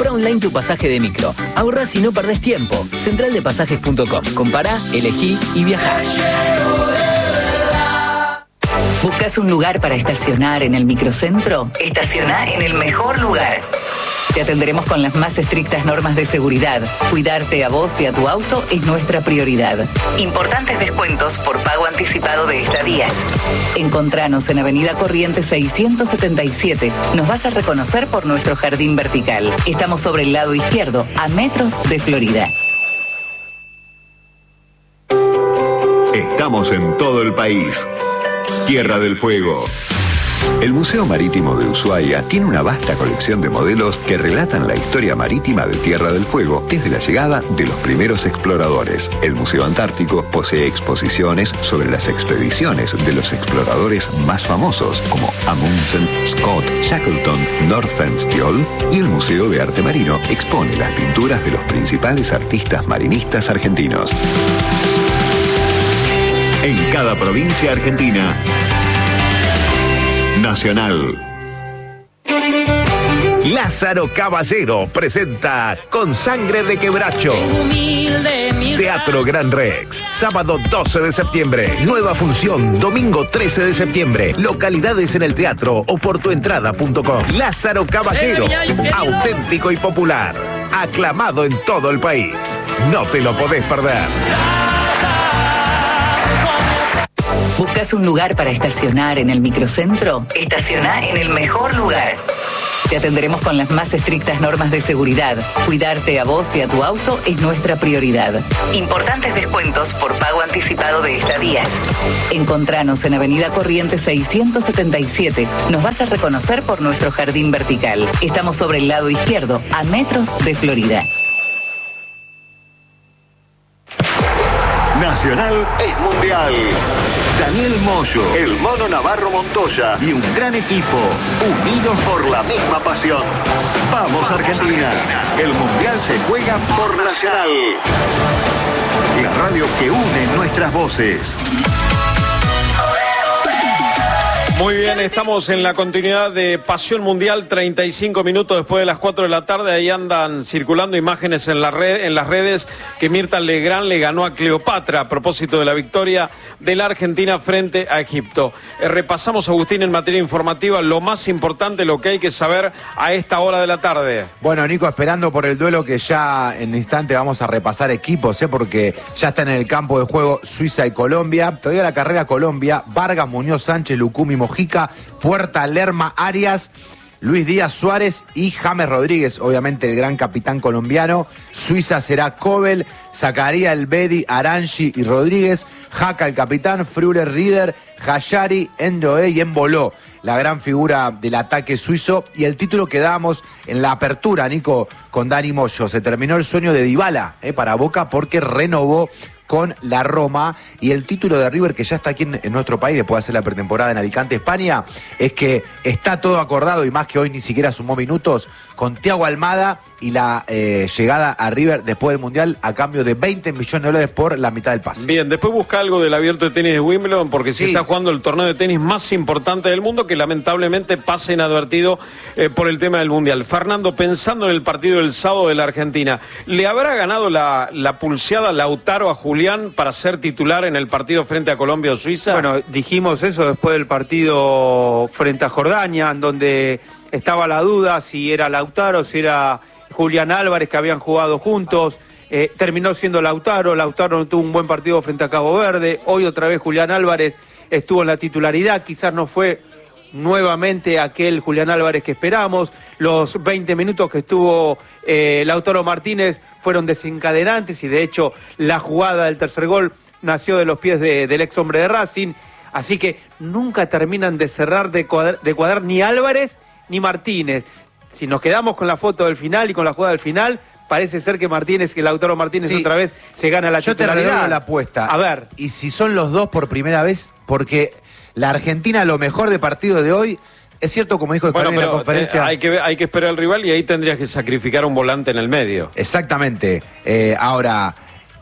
Comprá online tu pasaje de micro. Ahorrás y no perdés tiempo. Centraldepasajes.com. Compará, elegí y viajá. ¿Buscas un lugar para estacionar en el microcentro? Estacioná en el mejor lugar. Te atenderemos con las más estrictas normas de seguridad. Cuidarte a vos y a tu auto es nuestra prioridad. Importantes descuentos por pago anticipado de estadías. Encontranos en Avenida Corrientes 677. Nos vas a reconocer por nuestro jardín vertical. Estamos sobre el lado izquierdo, a metros de Florida. Estamos en todo el país. Tierra del Fuego. El Museo Marítimo de Ushuaia tiene una vasta colección de modelos que relatan la historia marítima de Tierra del Fuego desde la llegada de los primeros exploradores. El Museo Antártico posee exposiciones sobre las expediciones de los exploradores más famosos como Amundsen, Scott, Shackleton, Northens y Ohl, y el Museo de Arte Marino expone las pinturas de los principales artistas marinistas argentinos. En cada provincia argentina, Nacional. Lázaro Caballero presenta Con Sangre de Quebracho. Teatro Gran Rex, sábado 12 de septiembre. Nueva función, domingo 13 de septiembre. Localidades en el teatro o por tuentrada.com. Lázaro Caballero, auténtico y popular. Aclamado en todo el país. No te lo podés perder. ¿Buscas un lugar para estacionar en el microcentro? Estacioná en el mejor lugar. Te atenderemos con las más estrictas normas de seguridad. Cuidarte a vos y a tu auto es nuestra prioridad. Importantes descuentos por pago anticipado de estadías. Encontranos en Avenida Corrientes 677. Nos vas a reconocer por nuestro jardín vertical. Estamos sobre el lado izquierdo, a metros de Florida. Nacional es mundial. Daniel Moyo, el Mono Navarro Montoya y un gran equipo, unidos por la misma pasión. Vamos Argentina, el mundial se juega por Nacional. La radio que une nuestras voces. Muy bien, estamos en la continuidad de Pasión Mundial, 35 minutos después de las 4 de la tarde. Ahí andan circulando imágenes en las redes que Mirta Legrand le ganó a Cleopatra a propósito de la victoria de la Argentina frente a Egipto. Repasamos, Agustín, en materia informativa lo más importante, lo que hay que saber a esta hora de la tarde. Bueno, Nico, esperando por el duelo que ya en instante vamos a repasar equipos, porque ya están en el campo de juego Suiza y Colombia. Todavía la carrera Colombia: Vargas, Muñoz, Sánchez, Lucumi, Mojica, Puerta, Lerma, Arias, Luis Díaz, Suárez y James Rodríguez, obviamente el gran capitán colombiano. Suiza será Kobel, Zacaría, Elbedi, Arangi y Rodríguez. Jaca, el capitán, Früher, Rieder, Hayari, Endoe y Emboló, la gran figura del ataque suizo. Y el título que dábamos en la apertura, Nico, con Dani Moyo: se terminó el sueño de Dybala para Boca, porque renovó con la Roma. Y el título de River, que ya está aquí en nuestro país después de hacer la pretemporada en Alicante, España, es que está todo acordado, y más que hoy ni siquiera sumó minutos, con Thiago Almada y la llegada a River después del Mundial a cambio de $20 millones por la mitad del pase. Bien, después busca algo del Abierto de Tenis de Wimbledon, porque se está jugando el torneo de tenis más importante del mundo, que lamentablemente pasa inadvertido por el tema del Mundial. Fernando, pensando en el partido del sábado de la Argentina, ¿le habrá ganado la pulseada Lautaro a Julián para ser titular en el partido frente a Colombia o Suiza? Bueno, dijimos eso después del partido frente a Jordania, en donde estaba la duda si era Lautaro, si era Julián Álvarez, que habían jugado juntos. Terminó siendo Lautaro no tuvo un buen partido frente a Cabo Verde. Hoy otra vez Julián Álvarez estuvo en la titularidad, quizás no fue nuevamente aquel Julián Álvarez que esperamos. Los 20 minutos que estuvo Lautaro Martínez fueron desencadenantes, y de hecho la jugada del tercer gol nació de los pies del ex hombre de Racing. Así que nunca terminan de cerrar, de cuadrar ni Álvarez ni Martínez. Si nos quedamos con la foto del final y con la jugada del final, parece ser que Lautaro Martínez otra vez se gana la titularidad. Yo te regalo la apuesta. A ver. Y si son los dos por primera vez, porque la Argentina, lo mejor de partido de hoy, es cierto, como dijo Scaloni en la conferencia. Hay que esperar al rival, y ahí tendrías que sacrificar un volante en el medio. Exactamente. Ahora,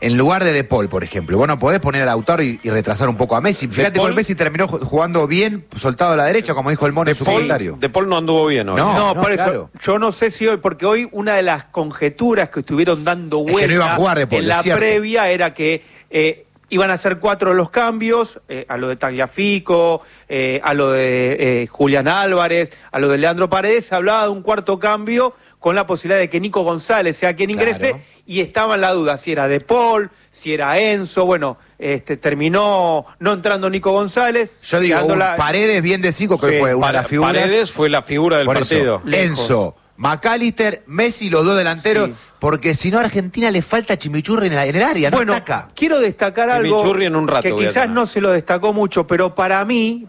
en lugar de Paul, por ejemplo. Vos no podés poner a Lautaro y retrasar un poco a Messi. Fíjate que Messi terminó jugando bien, soltado a la derecha, como dijo el Mono en su comentario. De Paul no anduvo bien hoy. No, por eso, yo no sé si hoy, porque hoy una de las conjeturas que estuvieron dando vuelta no iba a jugar de Paul, en la previa era que iban a ser 4 los cambios, a lo de Tagliafico, a lo de Julián Álvarez, a lo de Leandro Paredes. Se hablaba de un cuarto cambio con la posibilidad de que Nico González sea quien ingrese. Claro. Y estaba en la duda si era De Paul, si era Enzo. Bueno, terminó no entrando Nico González. Yo digo, Paredes, bien de 5, que fue una de las figuras. Paredes fue la figura del partido. Enzo, McAllister, Messi, los dos delanteros, sí. Porque si no a Argentina le falta chimichurri en el área, no ataca. Quiero destacar algo en un rato, que quizás no se lo destacó mucho, pero para mí,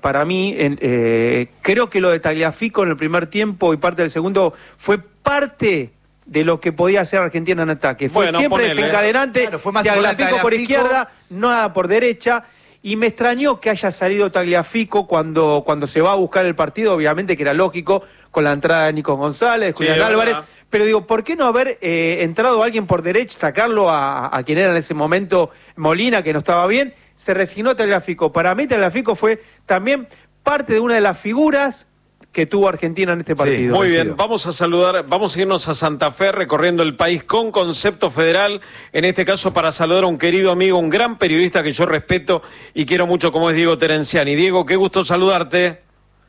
creo que lo de Tagliafico en el primer tiempo y parte del segundo fue parte de lo que podía hacer Argentina en ataque. Fue siempre desencadenante, claro, fue más Tagliafico por izquierda, nada por derecha. Y me extrañó que haya salido Tagliafico cuando se va a buscar el partido, obviamente que era lógico, con la entrada de Nico González, Julián Álvarez. Pero digo, ¿por qué no haber entrado alguien por derecha, sacarlo a quien era en ese momento Molina, que no estaba bien? Se resignó Tagliafico. Para mí Tagliafico fue también parte de una de las figuras que tuvo Argentina en este partido. Sí, muy bien, vamos a irnos a Santa Fe recorriendo el país con concepto federal, en este caso para saludar a un querido amigo, un gran periodista que yo respeto y quiero mucho, como es Diego Terenciani. Diego, qué gusto saludarte.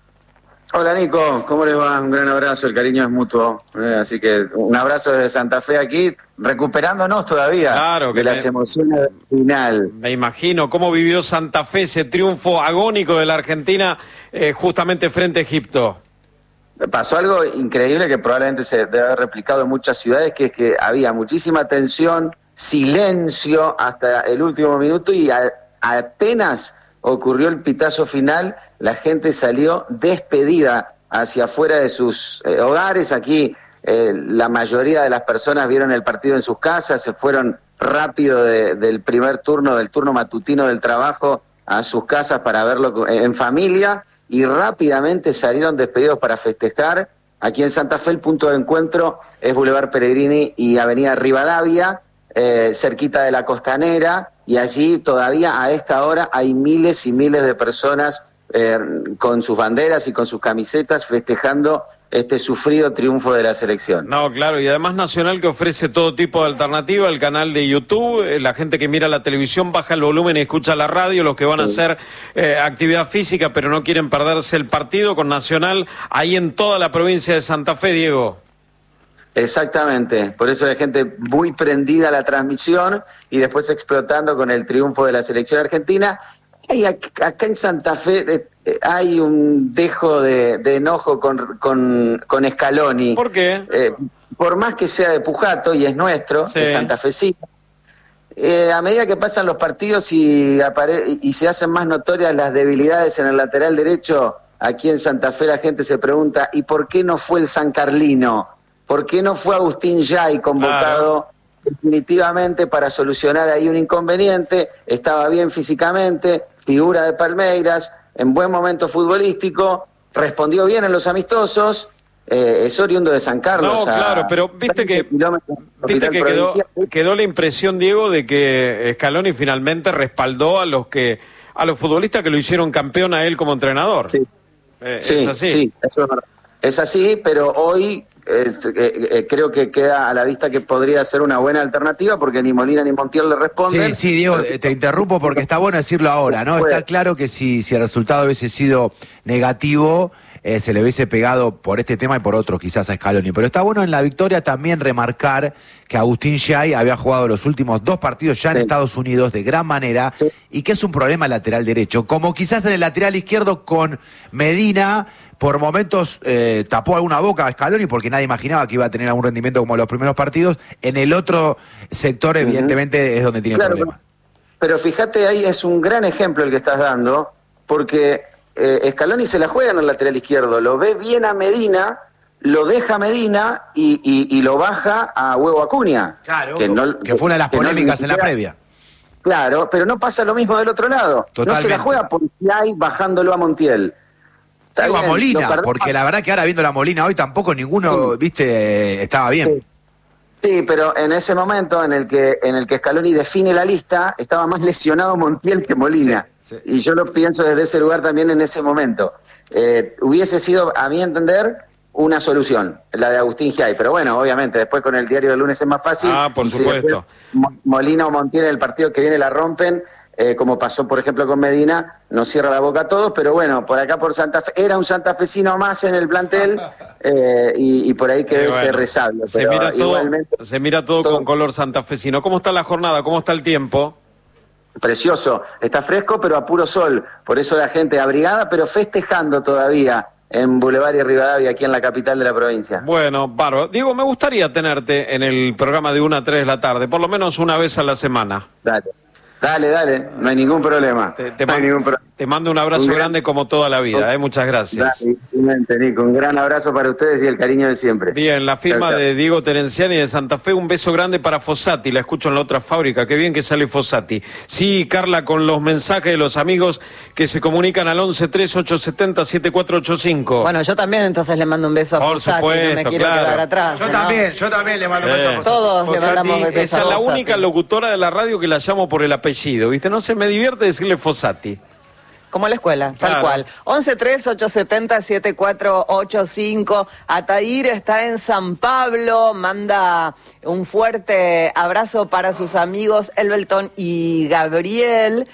Hola Nico, ¿cómo les va? Un gran abrazo, el cariño es mutuo, así que un abrazo desde Santa Fe aquí, recuperándonos todavía de las emociones del final. Me imagino cómo vivió Santa Fe ese triunfo agónico de la Argentina justamente frente a Egipto. Pasó algo increíble que probablemente se debe haber replicado en muchas ciudades, que es que había muchísima tensión, silencio hasta el último minuto y apenas ocurrió el pitazo final, la gente salió despedida hacia afuera de sus hogares. Aquí la mayoría de las personas vieron el partido en sus casas, se fueron rápido del primer turno, del turno matutino del trabajo, a sus casas para verlo en familia, y rápidamente salieron despedidos para festejar. Aquí en Santa Fe el punto de encuentro es Boulevard Pellegrini y Avenida Rivadavia, cerquita de la Costanera, y allí todavía a esta hora hay miles y miles de personas con sus banderas y con sus camisetas festejando este sufrido triunfo de la selección. No, claro, y además Nacional, que ofrece todo tipo de alternativa, el canal de YouTube, la gente que mira la televisión baja el volumen y escucha la radio, los que van a hacer actividad física pero no quieren perderse el partido, con Nacional ahí en toda la provincia de Santa Fe, Diego. Exactamente, por eso hay gente muy prendida a la transmisión y después explotando con el triunfo de la selección argentina. Y acá en Santa Fe hay un dejo de enojo con Scaloni. ¿Por qué? Por más que sea de Pujato y es nuestro, sí, de santafesino, a medida que pasan los partidos y se hacen más notorias las debilidades en el lateral derecho, aquí en Santa Fe la gente se pregunta, ¿y por qué no fue el San Carlino? ¿Por qué no fue Agustín Yay convocado definitivamente para solucionar ahí un inconveniente? Estaba bien físicamente, figura de Palmeiras, en buen momento futbolístico, respondió bien en los amistosos, es oriundo de San Carlos. No, claro, pero viste que quedó la impresión, Diego, de que Scaloni finalmente respaldó a los futbolistas que lo hicieron campeón a él como entrenador. Sí, es así. Sí, eso es así, pero hoy creo que queda a la vista que podría ser una buena alternativa, porque ni Molina ni Montiel le responden. Sí, Diego, te interrumpo porque está bueno decirlo ahora, ¿no? Está claro que si el resultado hubiese sido negativo, se le hubiese pegado por este tema y por otros quizás a Scaloni, pero está bueno en la victoria también remarcar que Agustín Yay había jugado los últimos 2 partidos ya en Estados Unidos de gran manera, y que es un problema lateral derecho, como quizás en el lateral izquierdo con Medina. Por momentos tapó alguna boca a Scaloni porque nadie imaginaba que iba a tener algún rendimiento como en los primeros partidos. En el otro sector, evidentemente, es donde tiene problemas. Pero fíjate, ahí es un gran ejemplo el que estás dando, porque Scaloni se la juega en el lateral izquierdo, lo ve bien a Medina, lo deja a Medina y lo baja a Huevo Acuña. Claro, que fue una de las polémicas en la previa. Claro, pero no pasa lo mismo del otro lado. Totalmente. No se la juega por Yay bajándolo a Montiel. Digo a Molina, porque la verdad que ahora viendo la Molina hoy tampoco ninguno, estaba bien. Sí, pero en ese momento en el que Scaloni define la lista, estaba más lesionado Montiel que Molina. Sí. Y yo lo pienso desde ese lugar también en ese momento. Hubiese sido, a mi entender, una solución, la de Agustín Giay. Pero bueno, obviamente, después con el diario del lunes es más fácil. Por supuesto. Si Molina o Montiel en el partido que viene la rompen, como pasó, por ejemplo, con Medina, nos cierra la boca a todos, pero bueno, por acá por Santa Fe, era un santafesino más en el plantel, y por ahí quedó ese resabio. Se mira todo con color santafesino. ¿Cómo está la jornada? ¿Cómo está el tiempo? Precioso, está fresco, pero a puro sol, por eso la gente abrigada, pero festejando todavía en Boulevard y Rivadavia, aquí en la capital de la provincia. Bueno, bárbaro. Diego, me gustaría tenerte en el programa de 1 a 3 de la tarde, por lo menos una vez a la semana. Dale, no hay ningún problema. Te mando un abrazo grande como toda la vida, muchas gracias. Dale, Nico, un gran abrazo para ustedes y el cariño de siempre. Bien, la firma de Diego Terenciani de Santa Fe, un beso grande para Fossati, la escucho en la otra fábrica, qué bien que sale Fossati. Sí, Carla, con los mensajes de los amigos que se comunican al 11-3870-7485. Bueno, yo también entonces le mando un beso a Fossati, supuesto, no me quiero quedar atrás. Yo también le mando un beso a Fossati. Todos le mandamos besos a Fossati. Esa es la única locutora de la radio que la llamo por el apellido, ¿viste? No se me divierte decirle Fossati. Como la escuela, tal cual. 11-3870-7485. Ataír está en San Pablo, manda un fuerte abrazo para sus amigos Elbelton y Gabriel,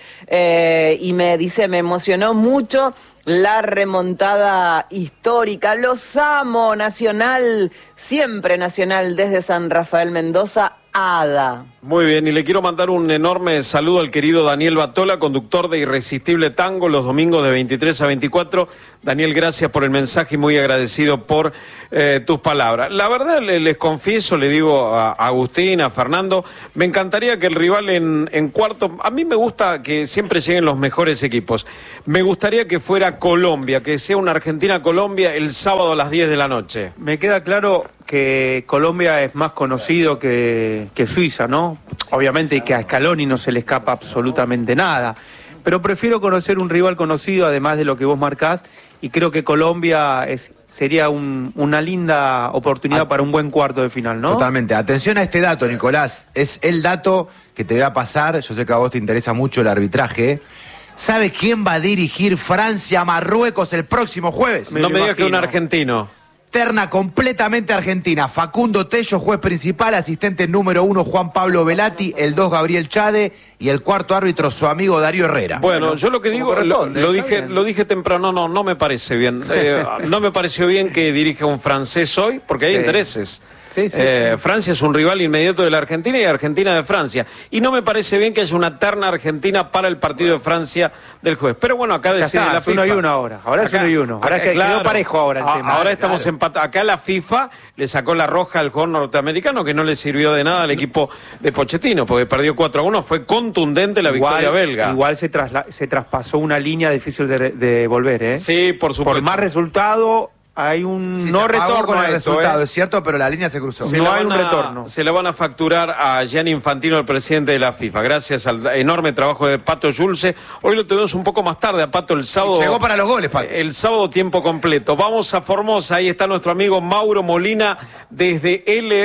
y me dice, me emocionó mucho la remontada histórica. Los amo, Nacional, siempre Nacional, desde San Rafael Mendoza, Ada. Muy bien, y le quiero mandar un enorme saludo al querido Daniel Batola, conductor de Irresistible Tango, los domingos de 23 a 24. Daniel, gracias por el mensaje y muy agradecido por tus palabras. La verdad, les confieso, le digo a Agustín, a Fernando, me encantaría que el rival en cuarto, a mí me gusta que siempre lleguen los mejores equipos. Me gustaría que fuera Colombia, que sea una Argentina-Colombia el sábado a las 10 de la noche. Me queda claro que Colombia es más conocido que Suiza, ¿no? Obviamente que a Scaloni no se le escapa absolutamente nada, pero prefiero conocer un rival conocido, además de lo que vos marcás, y creo que Colombia sería una linda oportunidad para un buen cuarto de final, ¿no? Totalmente. Atención a este dato, Nicolás. Es el dato que te voy a pasar. Yo sé que a vos te interesa mucho el arbitraje. ¿Sabe quién va a dirigir Francia-Marruecos el próximo jueves? No me digas que un argentino. Terna completamente argentina. Facundo Tello, juez principal, asistente número 1 Juan Pablo Velati, el 2 Gabriel Chade y el cuarto árbitro su amigo Darío Herrera. Bueno, yo lo que digo, lo dije temprano, no me parece bien. No me pareció bien que dirija un francés hoy, porque hay intereses. Sí. Francia es un rival inmediato de la Argentina y Argentina de Francia. Y no me parece bien que haya una terna argentina para el partido de Francia del jueves. Pero bueno, acá decide la FIFA. 1-1 ahora. Ahora es 1-1. Ahora que quedó parejo ahora el tema. Ahora estamos empatados. Acá la FIFA le sacó la roja al jugador norteamericano, que no le sirvió de nada al equipo de Pochettino, porque perdió 4-1. Fue contundente la victoria belga. Igual se traspasó una línea difícil de volver, ¿eh? Sí, por supuesto. Por más resultado, hay un no retorno con el resultado, es cierto, pero la línea se cruzó. No hay un retorno. Se la van a facturar a Gianni Infantino, el presidente de la FIFA, gracias al enorme trabajo de Pato Yulce. Hoy lo tenemos un poco más tarde a Pato, el sábado. Llegó para los goles, Pato. El sábado tiempo completo. Vamos a Formosa, ahí está nuestro amigo Mauro Molina desde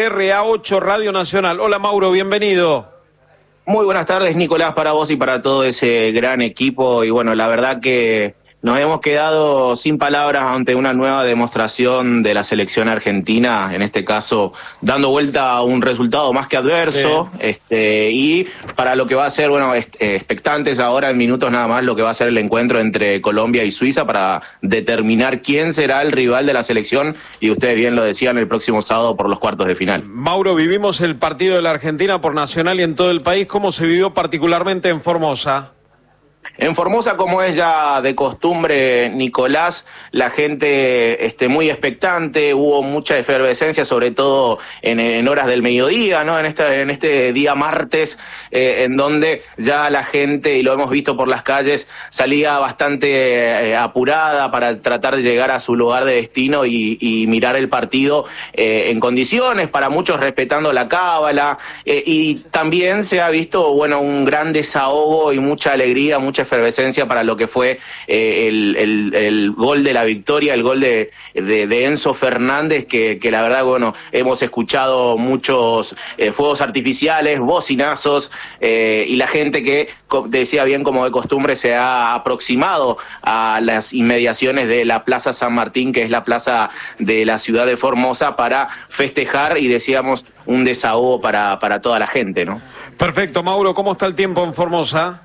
LRA8 Radio Nacional. Hola Mauro, bienvenido. Muy buenas tardes, Nicolás, para vos y para todo ese gran equipo. Y bueno, la verdad que nos hemos quedado sin palabras ante una nueva demostración de la selección argentina, en este caso dando vuelta a un resultado más que adverso, sí. Y para lo que va a ser, bueno, expectantes ahora en minutos nada más lo que va a ser el encuentro entre Colombia y Suiza para determinar quién será el rival de la selección, y ustedes bien lo decían, el próximo sábado por los cuartos de final. Mauro, vivimos el partido de la Argentina por Nacional y en todo el país. ¿Cómo se vivió particularmente en Formosa? En Formosa, como es ya de costumbre, Nicolás, la gente muy expectante, hubo mucha efervescencia, sobre todo en horas del mediodía, ¿no? En este día martes, en donde ya la gente, y lo hemos visto por las calles, salía bastante apurada para tratar de llegar a su lugar de destino y mirar el partido en condiciones, para muchos respetando la cábala, y también se ha visto, bueno, un gran desahogo y mucha alegría, mucha efervescencia para lo que fue el gol de la victoria, el gol de Enzo Fernández, que la verdad, bueno, hemos escuchado muchos fuegos artificiales, bocinazos, y la gente que, decía bien como de costumbre, se ha aproximado a las inmediaciones de la Plaza San Martín, que es la plaza de la ciudad de Formosa, para festejar y, decíamos, un desahogo para toda la gente, ¿no? Perfecto, Mauro, ¿cómo está el tiempo en Formosa?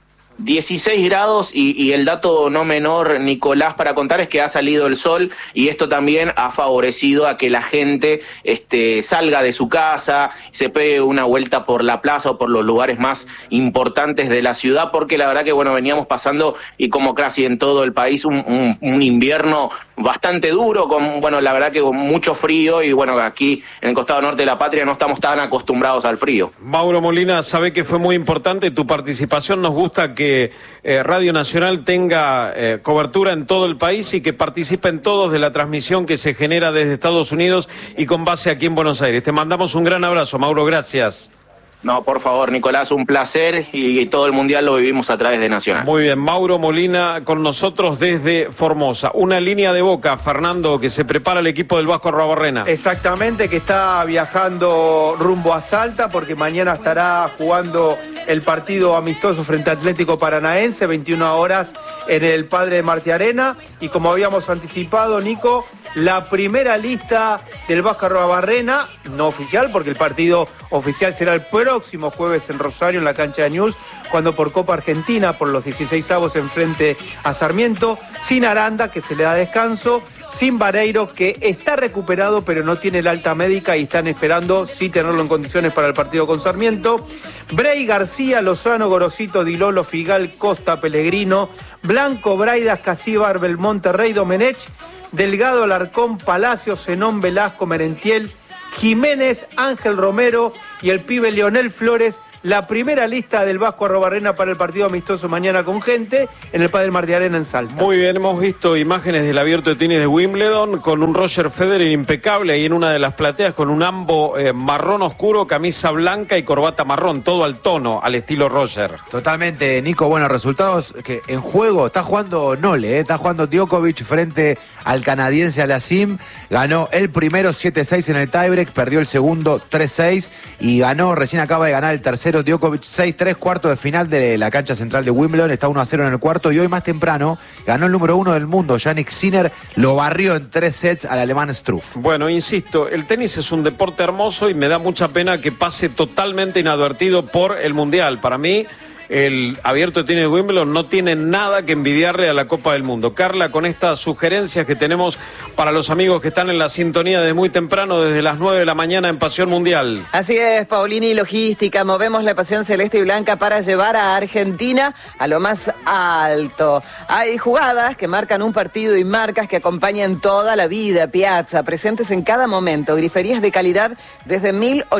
16 grados y el dato no menor, Nicolás, para contar es que ha salido el sol y esto también ha favorecido a que la gente salga de su casa, se pegue una vuelta por la plaza o por los lugares más importantes de la ciudad, porque la verdad que, bueno, veníamos pasando, y como casi en todo el país, un invierno bastante duro, con, bueno, la verdad que con mucho frío, y bueno, aquí en el costado norte de la patria no estamos tan acostumbrados al frío. Mauro Molina, sabe que fue muy importante tu participación, nos gusta que Radio Nacional tenga cobertura en todo el país y que participen todos de la transmisión que se genera desde Estados Unidos y con base aquí en Buenos Aires. Te mandamos un gran abrazo, Mauro, gracias. No, por favor, Nicolás, un placer, y todo el Mundial lo vivimos a través de Nacional. Muy bien, Mauro Molina con nosotros desde Formosa. Una línea de Boca, Fernando, que se prepara el equipo del Vasco Arruabarrena. Exactamente, que está viajando rumbo a Salta, porque mañana estará jugando el partido amistoso frente a Atlético Paranaense, 21 horas en el Padre Martí Arena, y como habíamos anticipado, Nico, la primera lista del Vasco Arruabarrena, no oficial, porque el partido oficial será el próximo jueves en Rosario, en la cancha de News, cuando por Copa Argentina, por los 16avos, enfrente a Sarmiento, sin Aranda, que se le da descanso, sin Vareiro, que está recuperado pero no tiene el alta médica y están esperando sí tenerlo en condiciones para el partido con Sarmiento. Brey, García, Lozano, Gorosito, Dilolo, Figal, Costa, Pellegrino, Blanco, Braidas, Casíbar, Belmonte, Rey, Domenech, Delgado, Alarcón, Palacio, Zenón, Velasco, Merentiel, Jiménez, Ángel Romero y el pibe Leonel Flores. La primera lista del Vasco Arruabarrena para el partido amistoso mañana con gente en el Padre Martí Arena en Salta. Muy bien, hemos visto imágenes del abierto de tenis de Wimbledon con un Roger Federer impecable ahí en una de las plateas con un ambo marrón oscuro, camisa blanca y corbata marrón, todo al tono, al estilo Roger. Totalmente, Nico. Bueno, resultados que en juego está jugando Nole, está jugando Djokovic frente al canadiense Alassim. Ganó el primero 7-6 en el tiebreak, perdió el segundo 3-6 y ganó, recién acaba de ganar el tercero Djokovic 6-3, cuarto de final de la cancha central de Wimbledon, está 1-0 en el cuarto, y hoy más temprano ganó el número 1 del mundo, Jannik Sinner, lo barrió en 3 sets al alemán Struff. Bueno, insisto, el tenis es un deporte hermoso y me da mucha pena que pase totalmente inadvertido por el Mundial. Para mí, el abierto de tenis de Wimbledon no tiene nada que envidiarle a la Copa del Mundo. Carla, con estas sugerencias que tenemos para los amigos que están en la sintonía de muy temprano, desde las 9 de la mañana en Pasión Mundial. Así es, Paulini Logística, movemos la pasión celeste y blanca para llevar a Argentina a lo más alto. Hay jugadas que marcan un partido y marcas que acompañan toda la vida. Piazza, presentes en cada momento, griferías de calidad desde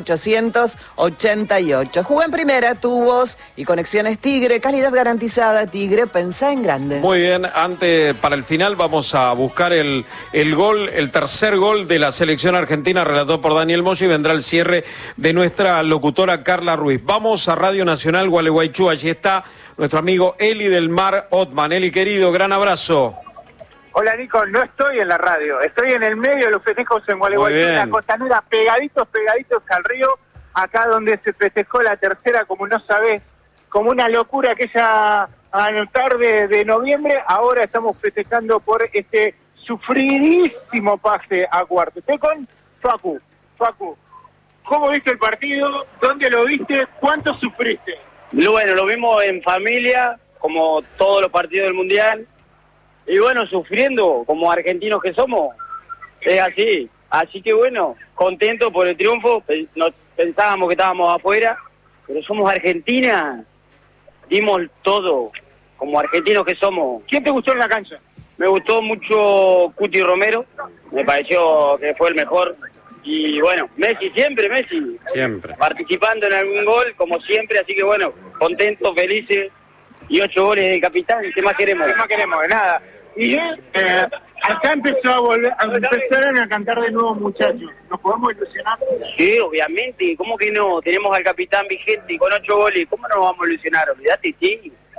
1888. Jugó en primera, tubos y conexión Tigre, calidad garantizada. Tigre, pensá en grande. Muy bien, para el final vamos a buscar el gol, el tercer gol de la selección argentina, relatado por Daniel Moyo, y vendrá el cierre de nuestra locutora Carla Ruiz. Vamos a Radio Nacional Gualeguaychú, allí está nuestro amigo Eli del Mar Otman. Eli, querido, gran abrazo. Hola, Nico, no estoy en la radio, estoy en el medio de los festejos en Gualeguaychú, en la costanera, pegaditos al río, acá donde se festejó la tercera, como no sabés, como una locura aquella tarde de noviembre. Ahora estamos festejando por este sufridísimo pase a cuarto. Estoy con Facu. Facu, ¿cómo viste el partido? ¿Dónde lo viste? ¿Cuánto sufriste? Bueno, lo vimos en familia, como todos los partidos del Mundial. Y bueno, sufriendo, como argentinos que somos. Es así. Así que bueno, contento por el triunfo. No pensábamos que estábamos afuera, pero somos Argentina. Dimos todo, como argentinos que somos. ¿Quién te gustó en la cancha? Me gustó mucho Cuti Romero, me pareció que fue el mejor. Y bueno, Messi, siempre Messi. Siempre. Participando en algún gol, como siempre, así que bueno, contentos, felices. Y 8 goles de capitán, ¿qué más queremos? ¿Qué más queremos? De nada. Y acá empezaron a cantar de nuevo, muchachos. ¿Nos podemos ilusionar? Sí, obviamente. ¿Cómo que no? Tenemos al capitán vigente con 8 goles. ¿Cómo no nos vamos a ilusionar? Olvídate, sí.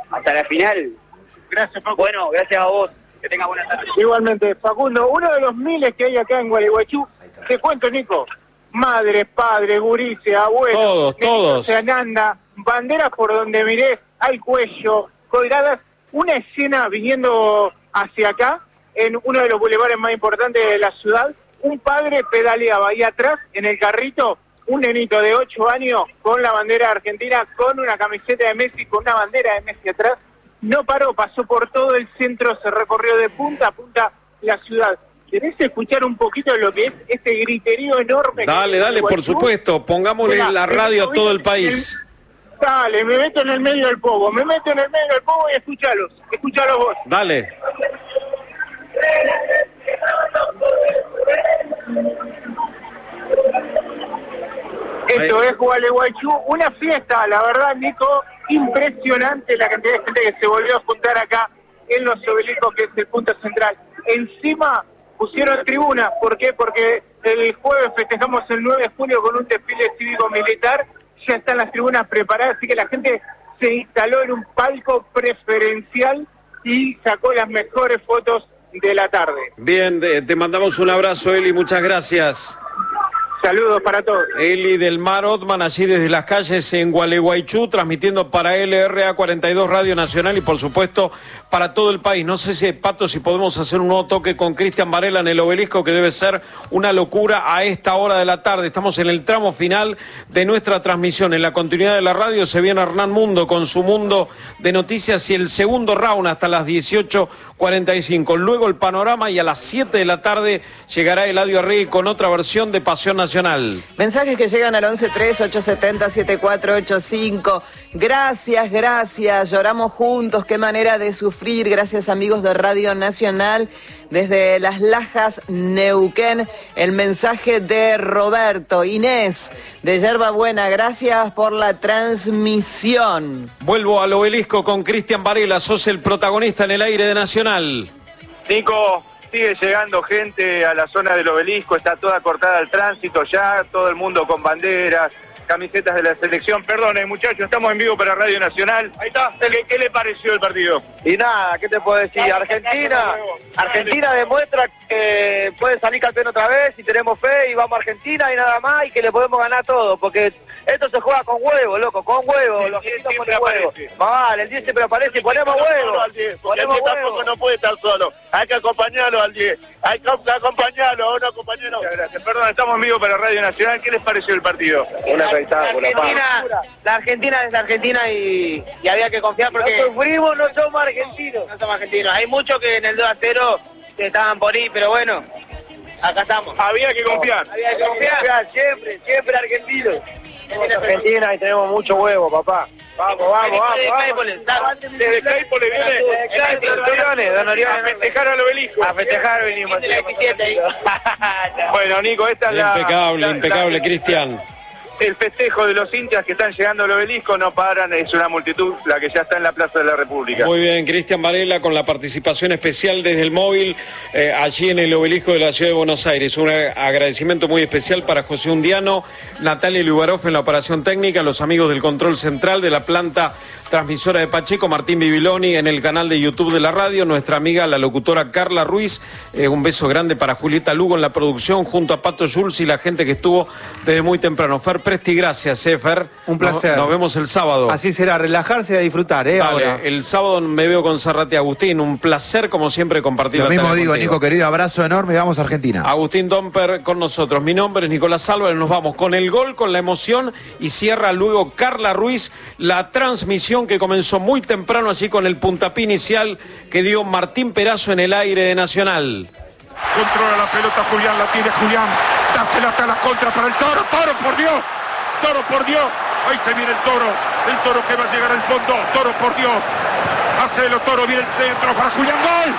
hasta la final. Gracias, Facu. Bueno, gracias a vos. Que tengas buenas tardes. Igualmente, Facundo, uno de los miles que hay acá en Gualeguaychú, te cuento, Nico, madres, padres, gurises, abuelos, todos. Se ananda, banderas por donde mirés, al cuello, colgadas, una escena viniendo hacia acá, en uno de los bulevares más importantes de la ciudad, un padre pedaleaba ahí atrás, en el carrito, un nenito de 8 años con la bandera argentina, con una camiseta de Messi, con una bandera de Messi atrás. No paró, pasó por todo el centro, se recorrió de punta a punta la ciudad. ¿Querés escuchar un poquito de lo que es ese griterío enorme? Dale, por supuesto, pongámosle la radio a todo el país. Dale, me meto en el medio del pogo, y escúchalos vos. Dale. Esto es Gualeguaychú, una fiesta, la verdad, Nico, impresionante la cantidad de gente que se volvió a juntar acá en los Obeliscos, que es el punto central. Encima pusieron tribunas, ¿por qué? Porque el jueves festejamos el 9 de junio con un desfile cívico-militar, ya están las tribunas preparadas, así que la gente se instaló en un palco preferencial y sacó las mejores fotos de la tarde. Bien, te mandamos un abrazo, Eli, muchas gracias. Saludos para todos. Eli del Mar Otman, allí desde las calles en Gualeguaychú, transmitiendo para LRA 42 Radio Nacional y por supuesto para todo el país. No sé si, Pato, si podemos hacer un nuevo toque con Cristian Varela en el Obelisco, que debe ser una locura a esta hora de la tarde. Estamos en el tramo final de nuestra transmisión. En la continuidad de la radio se viene Hernán Mundo con su mundo de noticias y el segundo round hasta las 18:45. Luego el panorama y a las 7 de la tarde llegará Eladio Arregui con otra versión de Pasión Nacional. Mensajes que llegan al 1138707485. Gracias, lloramos juntos, qué manera de sufrir. Gracias, amigos de Radio Nacional. Desde Las Lajas, Neuquén, el mensaje de Roberto. Inés, de Yerba Buena, gracias por la transmisión. Vuelvo al Obelisco con Cristian Varela, sos el protagonista en el aire de Nacional. Nico, sigue llegando gente a la zona del Obelisco, está toda cortada el tránsito ya, todo el mundo con banderas, camisetas de la selección. Perdone, muchachos, estamos en vivo para Radio Nacional. Ahí está. ¿Qué le pareció el partido? Y nada, ¿qué te puedo decir? Argentina demuestra que puede salir campeón otra vez y tenemos fe y vamos a Argentina y nada más y que le podemos ganar todo, porque esto se juega con huevo, loco, con huevo, los que con el huevo. Vale, el 10 siempre aparece y ponemos huevo. Porque el 10 tampoco no puede estar solo, hay que acompañarlo al 10, hay que acompañarlo a uno compañero. Muchas gracias, perdón, estamos en vivo para Radio Nacional. ¿Qué les pareció el partido? La Argentina es la Argentina y había que confiar porque no sufrimos, no somos argentinos. Hay muchos que en el 2-0 estaban por ahí, pero bueno, acá estamos. Había que confiar. Siempre argentinos. Argentina y tenemos mucho huevo, papá. Vamos. Desde Claypole viene a festejar al Obelisco. A festejar venimos. Bueno, Nico, esta es impecable, Cristian. El festejo de los hinchas que están llegando al Obelisco, no paran, es una multitud la que ya está en la Plaza de la República. Muy bien, Cristian Varela con la participación especial desde el móvil, allí en el Obelisco de la Ciudad de Buenos Aires. Un agradecimiento muy especial para José Undiano, Natalia Lugaroff en la operación técnica, los amigos del control central de la planta transmisora de Pacheco, Martín Bibiloni en el canal de YouTube de la radio, nuestra amiga la locutora Carla Ruiz, un beso grande para Julieta Lugo en la producción, junto a Pato Schulz y la gente que estuvo desde muy temprano. Fer Presti, gracias, Fer. Un placer. Nos vemos el sábado. Así será, relajarse y a disfrutar, Dale, ahora. el sábado me veo con Zarrate Agustín, un placer como siempre compartir. Lo mismo digo, contigo. Nico, querido, abrazo enorme y vamos a Argentina. Agustín Domper con nosotros, mi nombre es Nicolás Álvarez, nos vamos con el gol, con la emoción y cierra luego Carla Ruiz la transmisión que comenzó muy temprano allí con el puntapié inicial que dio Martín Perazo en el aire de Nacional. Controla la pelota Julián, la tiene Julián, dásela hasta la contra para el Toro, Toro por Dios, ahí se viene el Toro que va a llegar al fondo, Toro por Dios, hacelo Toro, viene el centro para Julián, ¡gol!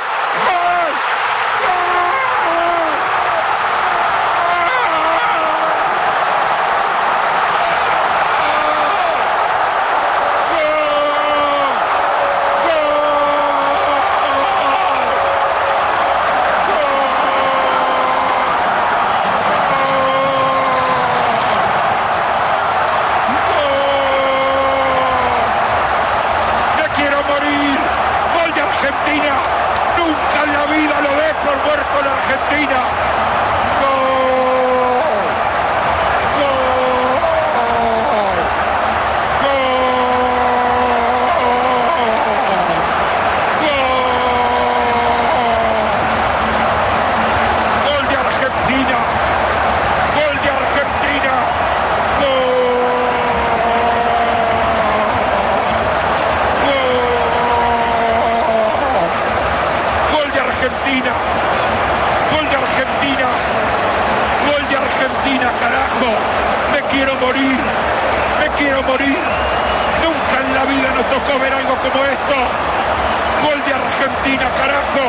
morir. Me quiero morir. Nunca en la vida nos tocó ver algo como esto. Gol de Argentina, carajo.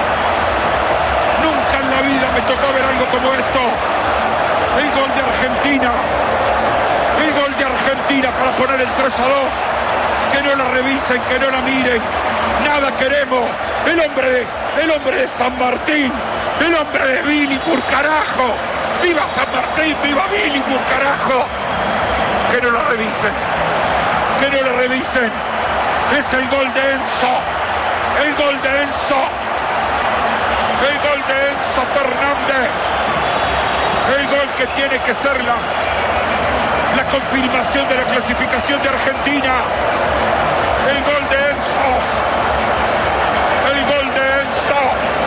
Nunca en la vida me tocó ver algo como esto. El gol de Argentina. El gol de Argentina para poner el 3-2. Que no la revisen, que no la miren. Nada queremos. El hombre de San Martín. El hombre de Billinghurst, carajo. ¡Viva San Martín! ¡Viva Billinghurst, carajo! Que no la revisen. Que no la revisen. Es el gol de Enzo. El gol de Enzo. El gol de Enzo Fernández. El gol que tiene que ser la confirmación de la clasificación de Argentina. El gol de Enzo. El gol de Enzo.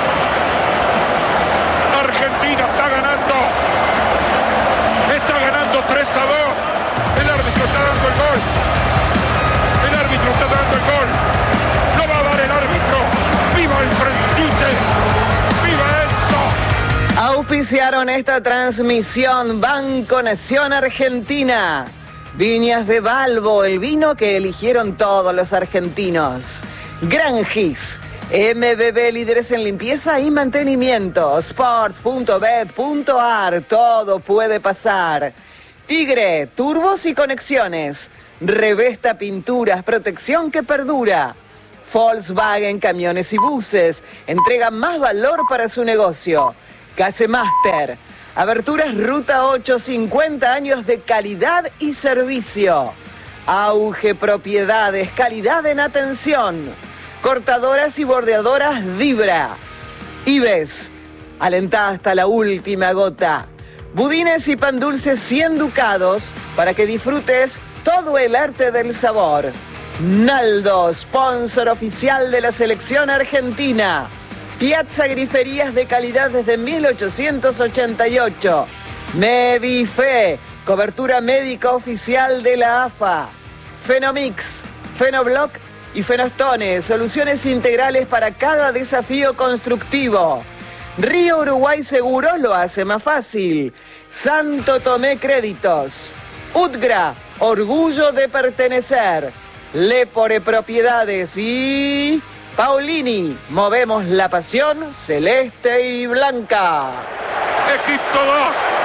Argentina está ganando. Está ganando 3-2. El árbitro está dando el gol. El árbitro está dando el gol. No va a dar el árbitro. ¡Viva el Frentite! ¡Viva Enzo! Auspiciaron esta transmisión Banco Nación Argentina. Viñas de Balbo, el vino que eligieron todos los argentinos. Gran Gis. MBB, líderes en limpieza y mantenimiento. Sports.bet.ar, todo puede pasar. Tigre, turbos y conexiones. Revesta Pinturas, protección que perdura. Volkswagen, camiones y buses. Entrega más valor para su negocio. Casemaster. Aberturas Ruta 8, 50 años de calidad y servicio. Auge Propiedades, calidad en atención. Cortadoras y bordeadoras Vibra. Ives, alentada hasta la última gota. Budines y pan dulces 100 ducados para que disfrutes todo el arte del sabor. Naldo, sponsor oficial de la selección argentina. Piazza Griferías de calidad desde 1888. Medife, cobertura médica oficial de la AFA. Fenomix, Fenobloc y Fenostone, soluciones integrales para cada desafío constructivo. Río Uruguay Seguros lo hace más fácil. Santo Tomé Créditos. Utgra, orgullo de pertenecer. Lepore Propiedades y Paulini, movemos la pasión celeste y blanca. Egipto 2,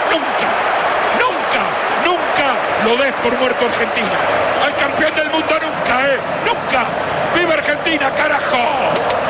nunca lo des por muerto Argentina. Al campeón del mundo nunca, nunca. ¡Viva Argentina, carajo!